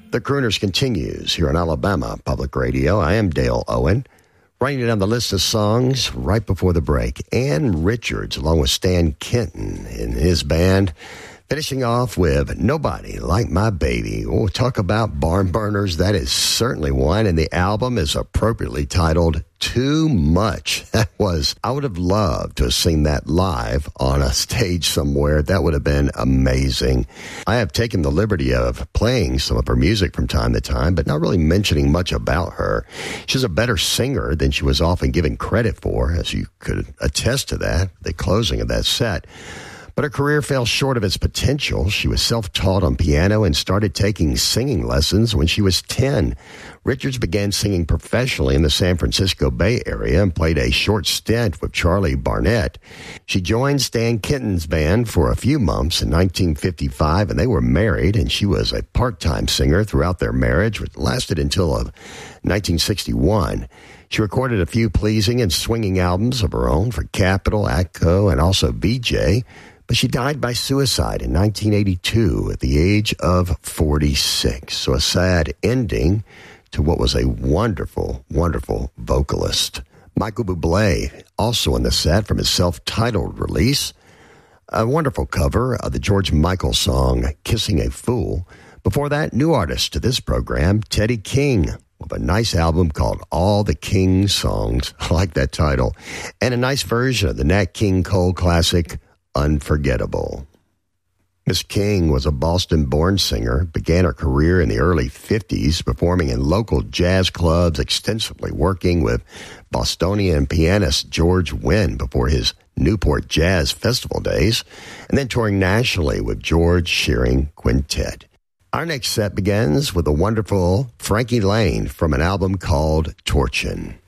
The Crooners continues here on Alabama Public Radio. I am Dale Owen. Writing down the list of songs right before the break. Ann Richards, along with Stan Kenton in his band. Finishing off with Nobody Like My Baby. We'll talk about barn burners. That is certainly one. And the album is appropriately titled Too Much. I would have loved to have seen that live on a stage somewhere. That would have been amazing. I have taken the liberty of playing some of her music from time to time, but not really mentioning much about her. She's a better singer than she was often given credit for, as you could attest to that, the closing of that set. But her career fell short of its potential. She was self-taught on piano and started taking singing lessons when she was 10. Richards began singing professionally in the San Francisco Bay Area and played a short stint with Charlie Barnett. She joined Stan Kenton's band for a few months in 1955, and they were married, and she was a part-time singer throughout their marriage, which lasted until 1961. She recorded a few pleasing and swinging albums of her own for Capitol, Atco, and also VJ. But she died by suicide in 1982 at the age of 46. So a sad ending to what was a wonderful, wonderful vocalist. Michael Bublé, also in the set from his self-titled release. A wonderful cover of the George Michael song, Kissing a Fool. Before that, new artist to this program, Teddy King, with a nice album called All the King Songs. I like that title. And a nice version of the Nat King Cole classic, Unforgettable. Miss King was a Boston-born singer, began her career in the early 50s, performing in local jazz clubs, extensively working with Bostonian pianist George Wynn before his Newport Jazz Festival days, and then touring nationally with George Shearing Quintet. Our next set begins with the wonderful Frankie Lane from an album called Torchin'.